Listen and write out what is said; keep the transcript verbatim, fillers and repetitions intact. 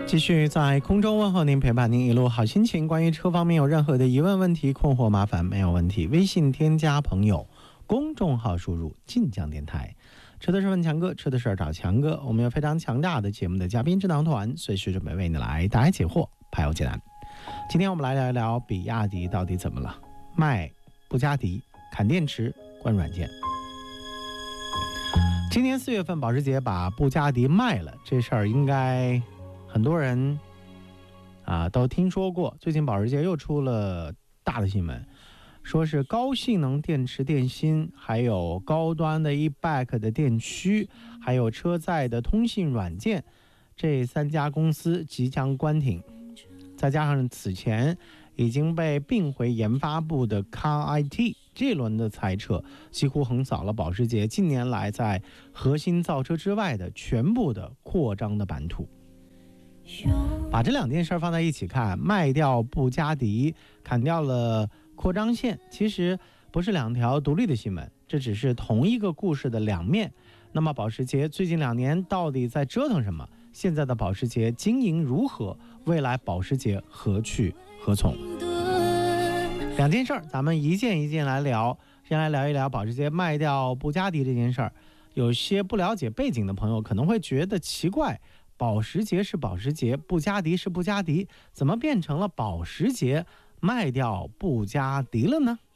继续在空中问候您，陪伴您一路好心情。关于车方面有任何的疑问、问题、困惑、麻烦，没有问题，微信添加朋友，公众号输入晋江电台。车的是问强哥，车的事找强哥。我们有非常强大的节目的嘉宾智囊团，随时准备为你来答疑解惑，排忧解难。今天我们来聊一聊比亚迪到底怎么了？卖布加迪，砍电池，关软件。今年四月份，保时捷把布加迪卖了，这事儿应该很多人啊都听说过。最近保时捷又出了大的新闻，说是高性能电池电芯，还有高端的 e-bike 的电驱，还有车载的通信软件，这三家公司即将关停。再加上此前已经被并回研发部的 Car I T， 这轮的裁撤几乎横扫了保时捷近年来在核心造车之外的全部的扩张的版图。把这两件事放在一起看，卖掉布加迪，砍掉了扩张线，其实不是两条独立的新闻，这只是同一个故事的两面。那么保时捷最近两年到底在折腾什么？现在的保时捷经营如何？未来保时捷何去何从？两件事儿，咱们一件一件来聊。先来聊一聊保时捷卖掉布加迪这件事儿。有些不了解背景的朋友可能会觉得奇怪，保时捷是保时捷，布加迪是布加迪，怎么变成了保时捷卖掉布加迪了呢？